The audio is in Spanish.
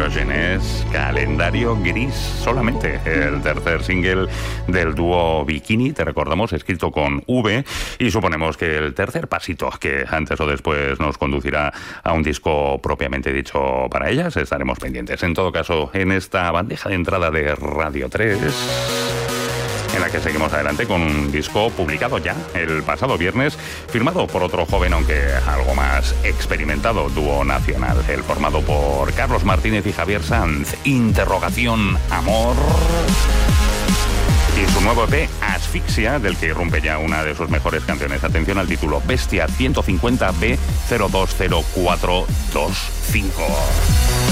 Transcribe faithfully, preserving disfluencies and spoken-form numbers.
Diogenes, Calendario Gris, solamente el tercer single del dúo Bikini, te recordamos, escrito con V, y suponemos que el tercer pasito que antes o después nos conducirá a un disco propiamente dicho para ellas. Estaremos pendientes. En todo caso, en esta bandeja de entrada de Radio tres, en la que seguimos adelante con un disco publicado ya el pasado viernes, firmado por otro joven, aunque algo más experimentado, dúo nacional, el formado por Carlos Martínez y Javier Sanz. Interrogación Amor. Y su nuevo E P, Asfixia, del que irrumpe ya una de sus mejores canciones. Atención al título, Bestia ciento cincuenta B cero dos cero cuatro dos cinco.